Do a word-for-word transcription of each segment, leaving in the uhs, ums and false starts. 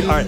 right.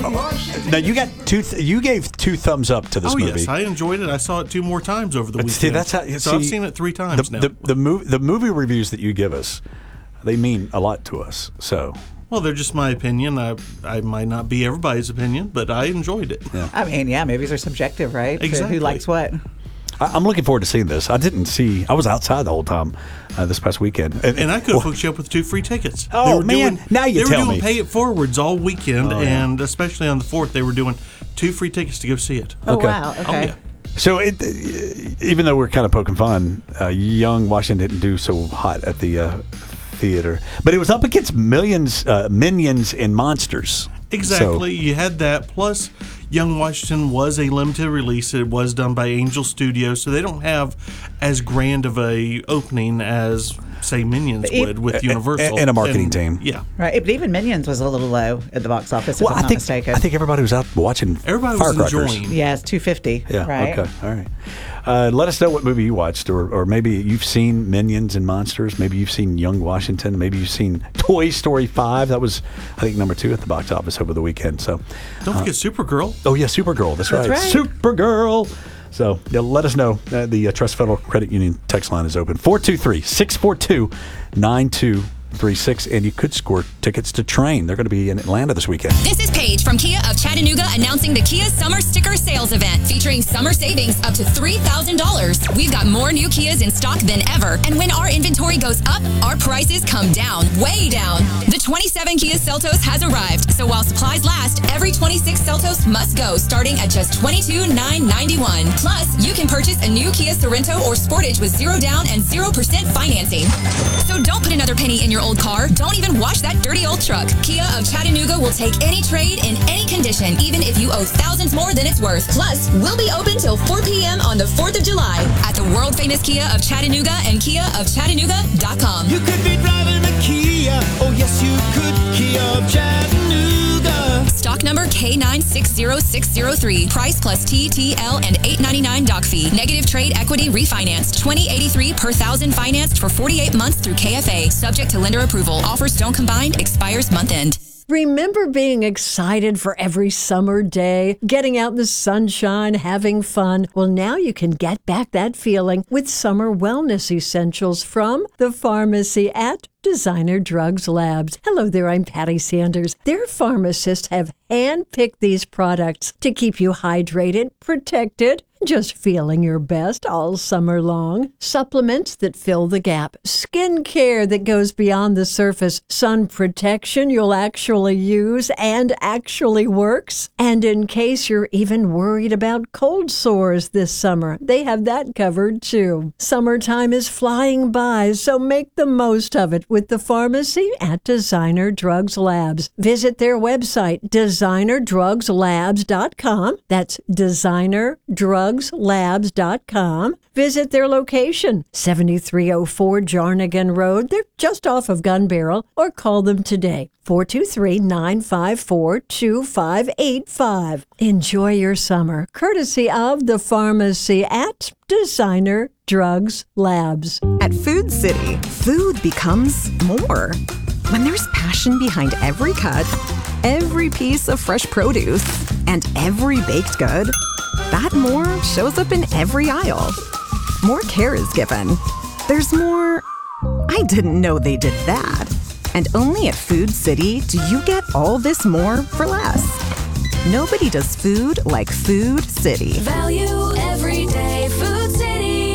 Now you got two. Th- you gave two thumbs up to this oh, movie. yes, I enjoyed it. I saw it two more times over the But weekend. see, that's how, so see, I've seen it three times the, now. The the, mov- the movie reviews that you give us, they mean a lot to us. So. Well, they're just my opinion. I I might not be everybody's opinion, but I enjoyed it. Yeah. I mean, yeah, movies are subjective, right? Exactly. To who likes what? I, I'm looking forward to seeing this. I didn't see. I was outside the whole time uh, this past weekend, and, And I could have well, hooked you up with two free tickets. Oh, they were man. Doing, Now you they tell were doing me. Pay It Forwards all weekend, Oh, yeah. and especially on the fourth, they were doing two free tickets to go see it. Oh, Okay. wow. Okay. Oh, yeah. So, it, even though we're kind of poking fun, uh, Young Washington didn't do so hot at the uh, theater, but it was up against millions, uh, Minions and Monsters. Exactly. You had that. Plus, Young Washington was a limited release. It was done by Angel Studios, so they don't have as grand of a opening as, say, Minions But it- would with Universal. and a marketing team. Yeah. Right. But even Minions was a little low at the box office, if Well, I'm I not think mistaken. I think everybody was out watching. Everybody was firecrackers. enjoying. Yeah, it's two fifty. Yeah. Right. Okay. All right. Uh, let us know what movie you watched, or, or maybe you've seen Minions and Monsters. Maybe you've seen Young Washington. Maybe you've seen Toy Story five. That was, I think, number two at the box office over the weekend. So, Don't forget Supergirl. oh yeah, Supergirl. That's, That's right. right. Supergirl. So yeah, let us know. Uh, the uh, Trust Federal Credit Union text line is open. four two three, six four two, nine two three six, and you could score tickets to Train. They're going to be in Atlanta this weekend. This is Paige from Kia of Chattanooga announcing the Kia Summer Sticker Sales Event featuring summer savings up to three thousand dollars. We've got more new Kias in stock than ever, and when our inventory goes up, our prices come down, way down. The twenty-seven Kia Seltos has arrived, so while supplies last, every twenty-six Seltos must go, starting at just twenty-two thousand nine hundred ninety-one dollars. Plus, you can purchase a new Kia Sorento or Sportage with zero down and zero percent financing. So don't put another penny in your old car. Don't even wash that dirty old truck. Kia of Chattanooga will take any trade in any condition, even if you owe thousands more than it's worth. Plus, we'll be open till four p.m. on the fourth of July at the world famous Kia of Chattanooga and kia of chattanooga dot com. You could be driving a Kia. Oh, yes, you could. Kia of Chattanooga. Stock number K nine six zero six zero three. Price plus T T L and eight ninety-nine doc fee. Negative trade equity refinanced. twenty eighty-three per thousand financed for forty-eight months through K F A. Subject to lender approval. Offers don't combine. Expires month end. Remember being excited for every summer day, getting out in the sunshine, having fun? Well, now you can get back that feeling with summer wellness essentials from the pharmacy at Designer Drugs Labs. Hello there, I'm Patty Sanders. Their pharmacists have handpicked these products to keep you hydrated, protected, just feeling your best all summer long. Supplements that fill the gap, skin care that goes beyond the surface, sun protection you'll actually use and actually works. And in case you're even worried about cold sores this summer, they have that covered too. Summertime is flying by, so make the most of it with the pharmacy at Designer Drugs Labs. Visit their website, designer drugs labs dot com. That's designer drugs labs dot com. Visit their location, seventy-three oh four Jarnigan Road. They're just off of Gun Barrel, or call them today, four two three, nine five four, two five eight five. Enjoy your summer, courtesy of the pharmacy at Designer Drugs Labs. At Food City, food becomes more. When there's passion behind every cut, every piece of fresh produce, and every baked good, that more shows up in every aisle. More care is given. There's more, I didn't know they did that. And only at Food City do you get all this more for less. Nobody does food like Food City. Value every day. Food City.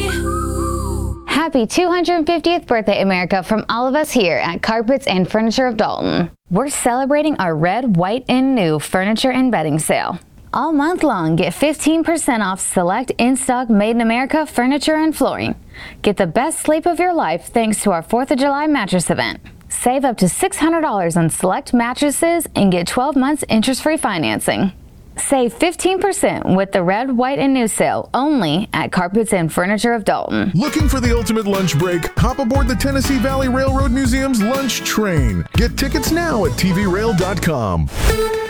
Happy two hundred fiftieth birthday, America, from all of us here at Carpets and Furniture of Dalton. We're celebrating our red, white, and new furniture and bedding sale. All month long, get fifteen percent off select in-stock Made in America furniture and flooring. Get the best sleep of your life thanks to our fourth of July mattress event. Save up to six hundred dollars on select mattresses and get twelve months interest-free financing. Save fifteen percent with the red, white, and new sale only at Carpets and Furniture of Dalton. Looking for the ultimate lunch break? Hop aboard the Tennessee Valley Railroad Museum's lunch train. Get tickets now at T V rail dot com.